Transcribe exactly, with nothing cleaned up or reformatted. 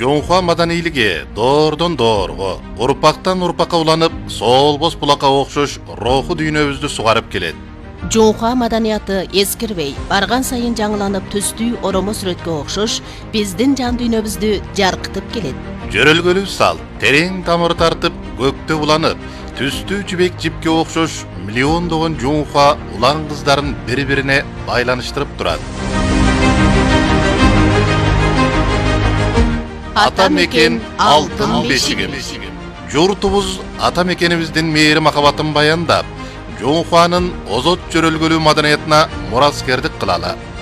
Жоңхуа маданийлиги доордон доорго, урпактан урпакка уланып, солбос булакка окшош руху дүйнөбүздү сугарып келет. Жоңхуа маданияты эскирбей, барган сайын жаңыланып түстүү оромо сүрөткө окшош, биздин жан дүйнөбүздү жаркытып келет. Жөрөлгөлүү сал, терең тамыр тартып, көктө буланып, түстүү жибек жипке окшош миллиондогон жоңхуа улан кыздарын бири-бирине байланыштырып турат. Ата мекен алтын бешигим. Журтубуз ата мекенибиздин мээри махабатын баяндап, Жоңхуанын озот жөрөлгөлүү маданиятына мураскердик кылалы.